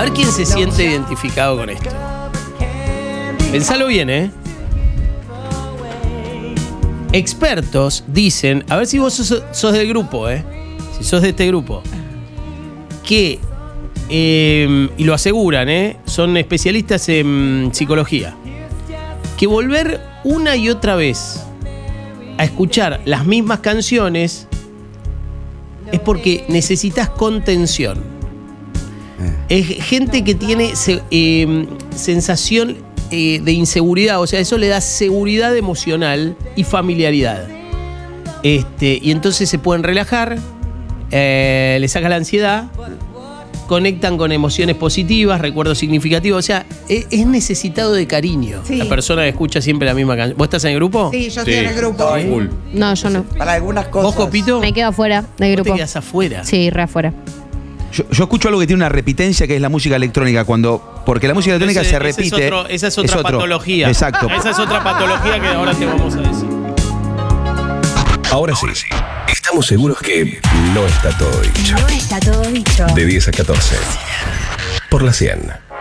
A ver quién se siente identificado con esto. Pensalo bien, ¿eh? Expertos dicen, a ver si vos sos del grupo, si sos de este grupo, que, y lo aseguran, son especialistas en psicología, que volver una y otra vez a escuchar las mismas canciones es porque necesitas contención. Es gente que tiene sensación de inseguridad, o sea, eso le da seguridad emocional y familiaridad. Y entonces se pueden relajar, le saca la ansiedad, conectan con emociones positivas, recuerdos significativos, o sea, es necesitado de cariño. Sí. La persona que escucha siempre la misma canción. ¿Vos estás en el grupo? Sí, yo estoy en el grupo. No, yo no. Para algunas cosas. ¿Vos, Copito? Me quedo afuera del grupo. ¿Vos te quedás afuera? Sí, re afuera. Yo escucho algo que tiene una repitencia, que es la música electrónica, porque la música electrónica se repite. Esa es otra patología. Exacto. Esa es otra patología que ahora te vamos a decir. Ahora sí, estamos seguros que no está todo dicho. No está todo dicho. De 10 a 14. Por la 100.